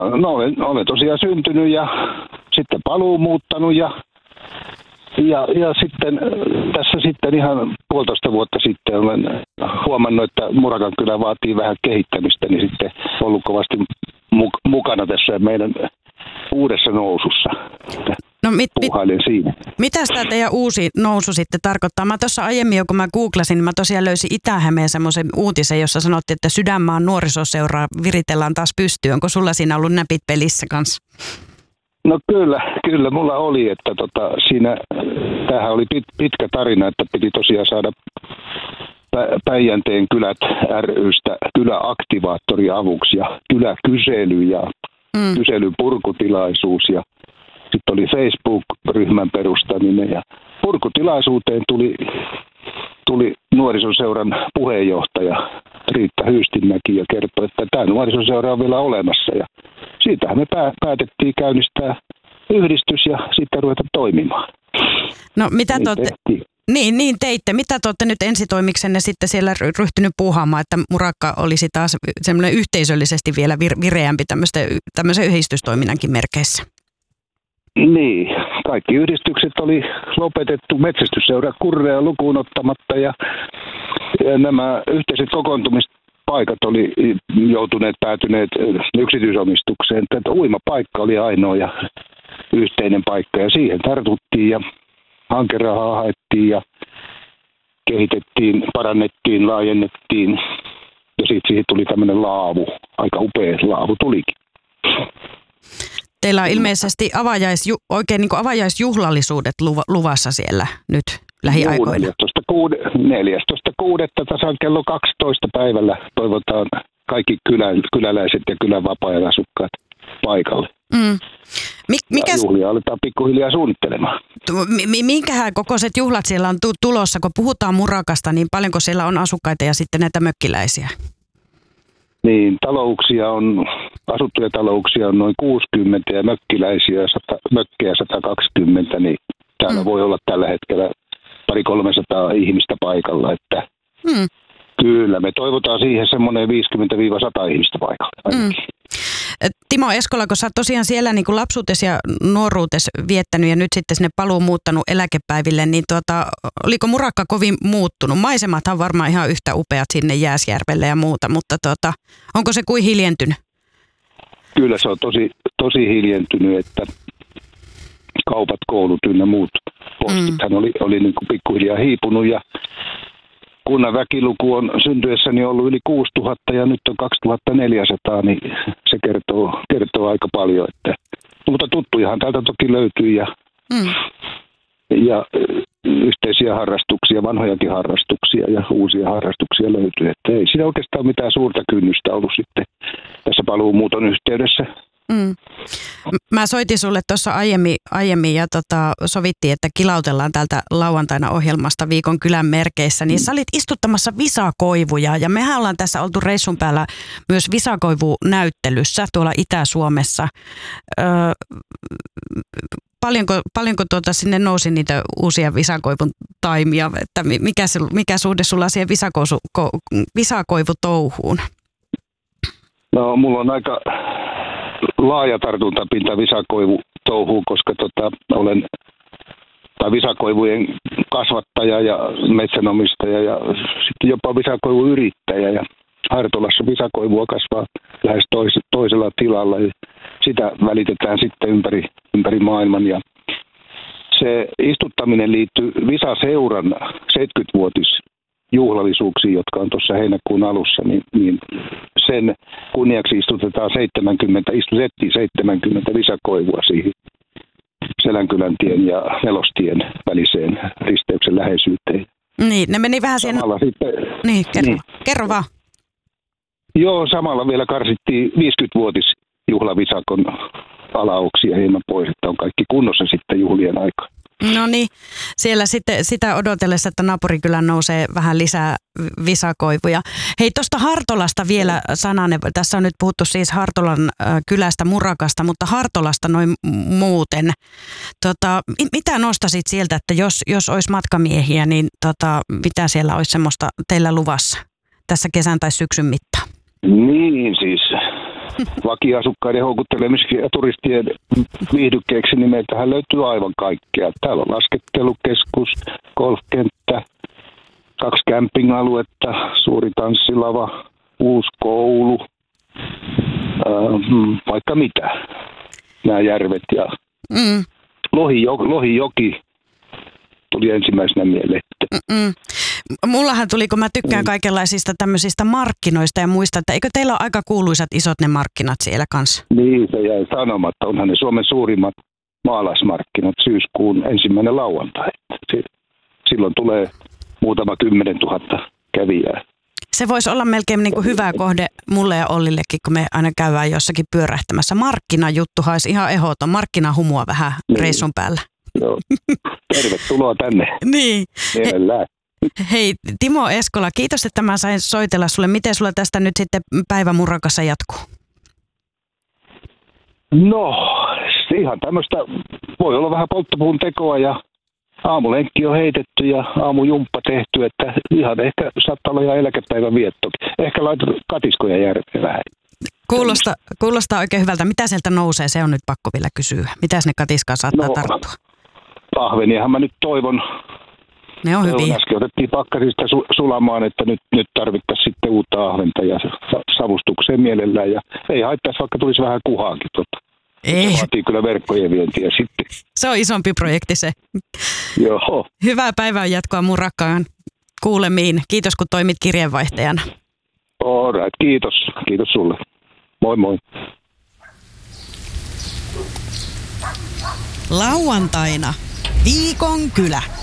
No olen tosiaan syntynyt ja sitten paluu muuttanut ja sitten tässä sitten ihan 1,5 vuotta sitten olen huomannut, että Murakan kylä vaatii vähän kehittämistä, niin sitten ollut kovasti mukana tässä meidän uudessa nousussa. No puuhailen siinä. Mitä tämä teidän uusi nousu sitten tarkoittaa? Mä tuossa aiemmin, kun mä googlasin, niin mä tosiaan löysin Itä-Hämeen semmoisen uutisen, jossa sanottiin, että Sydänmaan nuorisoseuraa viritellaan taas pystyyn. Onko sulla siinä ollut näpit pelissä kanssa? No kyllä mulla oli, että siinä, tämähän oli pitkä tarina, että piti tosiaan saada Päijänteen kylät ry:stä kyläaktivaattori avuksi ja kyläkysely ja kyselyn purkutilaisuus ja sitten oli Facebook-ryhmän perustaminen ja purkutilaisuuteen tuli nuorisoseuran puheenjohtaja Riitta Hyystimäki ja kertoi, että tämä nuorisoseura on vielä olemassa ja siitähän me päätettiin käynnistää yhdistys ja sitten ruveta toimimaan. No mitä niin teitte. Mitä te olette nyt ensitoimiksenne sitten siellä ryhtynyt puuhaamaan, että Murakka olisi taas semmoinen yhteisöllisesti vielä vireämpi tämmöisen yhdistystoiminnankin merkeissä? Niin, kaikki yhdistykset oli lopetettu, metsästysseura Kurrea lukuun ottamatta ja nämä yhteiset kokoontumispaikat oli päätyneet yksityisomistukseen. Tätä uimapaikka oli ainoa ja yhteinen paikka ja siihen tartuttiin ja hankerahaa haettiin ja kehitettiin, parannettiin, laajennettiin ja sitten siihen tuli tämmöinen laavu, aika upea laavu tulikin. Teillä on ilmeisesti oikein niin kuin avajaisjuhlallisuudet luvassa siellä nyt lähiaikoina. 14.6. tasan kello 12 päivällä toivotaan kyläläiset ja kylän vapaa-ajan asukkaat paikalle. Juhlia aletaan pikkuhiljaa suunnittelemaan. Minkähän kokoiset juhlat siellä on tulossa, kun puhutaan Murakasta, niin paljonko siellä on asukkaita ja sitten näitä mökkiläisiä? Niin, asuttuja talouksia on noin 60 ja mökkejä 120, niin täällä voi olla tällä hetkellä 200-300 ihmistä paikalla, että kyllä me toivotaan siihen semmoinen 50-100 ihmistä paikalla. Timo Eskola, kun sä oot tosiaan siellä niin kuin lapsuutes ja nuoruutes viettänyt ja nyt sitten sinne paluu muuttanut eläkepäiville, niin oliko Murakka kovin muuttunut? Maisemathan varmaan ihan yhtä upeat sinne Jääsjärvelle ja muuta, mutta onko se kuin hiljentynyt? Kyllä se on tosi hiljentynyt, että kaupat, koulut ynnä muut postithan oli niin kuin pikkuhiljaa hiipunut ja kunnan väkiluku on syntyessäni ollut yli 6000 ja nyt on 2400, niin se kertoo aika paljon. Mutta tuttujahan täältä toki löytyy ja yhteisiä harrastuksia, vanhojakin harrastuksia ja uusia harrastuksia löytyy. Että ei siinä oikeastaan mitään suurta kynnystä ollut sitten tässä paluumuuton yhteydessä. Mä soitin sulle tuossa aiemmin ja sovittiin, että kilautellaan täältä lauantaina ohjelmasta Viikon kylän merkeissä, niin sä olit istuttamassa visakoivuja ja mehän ollaan tässä oltu reissun päällä myös visakoivunäyttelyssä tuolla Itä-Suomessa. Paljonko sinne nousi niitä uusia visakoivun taimia, että mikä suhde sulla siihen visakoivutouhuun? No mulla on aika laaja tartuntapinta visakoivutouhuun, koska olen visakoivujen kasvattaja ja metsänomistaja ja sitten jopa visakoivuyrittäjä. Ja Hartolassa visakoivua kasvaa lähes toisella tilalla ja sitä välitetään sitten ympäri maailman. Ja se istuttaminen liittyy Visaseuran 70-vuotisjuhlallisuuksiin, jotka on tuossa heinäkuun alussa, niin sen kunniaksi istutettiin 70 visakoivua siihen Selänkylän-tien ja Nelostien väliseen risteyksen läheisyyteen. Niin, ne meni vähän siihen. Niin, kerro vaan. Joo, samalla vielä karsittiin 50-vuotisjuhlavisakon alauksia hieman pois, että on kaikki kunnossa sitten juhlien aikaa. No niin, siellä sitten sitä odotellessa, että naapurikylään nousee vähän lisää visakoivuja. Hei, tuosta Hartolasta vielä sananen. Tässä on nyt puhuttu siis Hartolan kylästä, Murakasta, mutta Hartolasta noin muuten. Mitä nostasit sieltä, että jos olisi matkamiehiä, niin mitä siellä olisi semmoista teillä luvassa tässä kesän tai syksyn mittaan? Niin siis, vakiasukkaiden houkuttelemiseksi ja turistien viihdykkeeksi, niin meiltähän löytyy aivan kaikkea. Täällä on laskettelukeskus, golfkenttä, 2 camping-aluetta, suuri tanssilava, uusi koulu, vaikka mitä. Nämä järvet ja Lohijoki tuli ensimmäisenä mieleen. Mullahan tuli, kun mä tykkään kaikenlaisista tämmöisistä markkinoista ja muista, että eikö teillä ole aika kuuluisat isot ne markkinat siellä kanssa? Niin, se jäi sanomatta. Onhan ne Suomen suurimmat maalaismarkkinat syyskuun 1. lauantai. Silloin tulee muutama 10 000 kävijää. Se voisi olla melkein niin kuin hyvä kohde mulle ja Ollillekin, kun me aina käydään jossakin pyörähtämässä. Markkinajuttuhan olisi ihan ehdoton. Markkinahumua vähän reissun päällä. Joo. Tervetuloa tänne. Niin. Mielellään. Hei Timo Eskola, kiitos, että mä sain soitella sulle. Miten sulla tästä nyt sitten päivä Murakassa jatkuu? No, ihan tämmöistä, voi olla vähän polttopuun tekoa ja aamulenkki on heitetty ja aamujumppa tehty, että ihan ehkä saattaa olla eläkepäivän viettokin. Ehkä laitat katiskoja järveen vähän. Kuulostaa oikein hyvältä. Mitä sieltä nousee? Se on nyt pakko vielä kysyä. Mitäs ne katiskaan saattaa tarttua? Ahveniahan mä nyt toivon. Ne on hyviä. Äsken otettiin pakkasista sulamaan, että nyt tarvittaisiin sitten uutta ahventa ja savustukseen mielellään. Ja ei haittaisi, vaikka tulisi vähän kuhaakin. Ei. Se vaatii kyllä verkkojen vientiä sitten. Se on isompi projekti se. Joo. Hyvää päivää jatkoa Murakkaan kuulemiin. Kiitos kun toimit kirjeenvaihtajana. All right, kiitos. Kiitos sulle. Moi moi. Lauantaina Viikon kylä.